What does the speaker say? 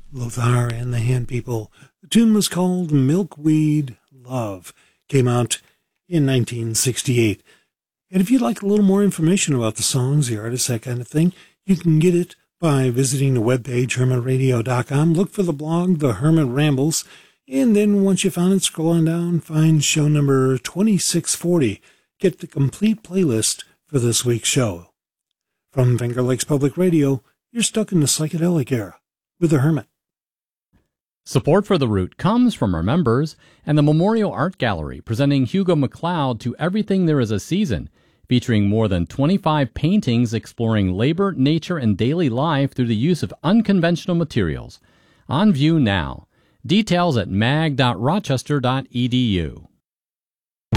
Lothar and the Hand People. The tune was called Milkweed Love. Came out in 1968. And if you'd like a little more information about the songs, the artists, that kind of thing, you can get it by visiting the webpage, hermitradio.com. Look for the blog, The Hermit Rambles, and then once you found it, scroll on down, find show number 2640. Get the complete playlist for this week's show. From Finger Lakes Public Radio, you're stuck in the psychedelic era with The Hermit. Support for The Root comes from our members and the Memorial Art Gallery, presenting Hugo MacLeod to Everything There Is a Season, featuring more than 25 paintings exploring labor, nature, and daily life through the use of unconventional materials. On view now. Details at mag.rochester.edu.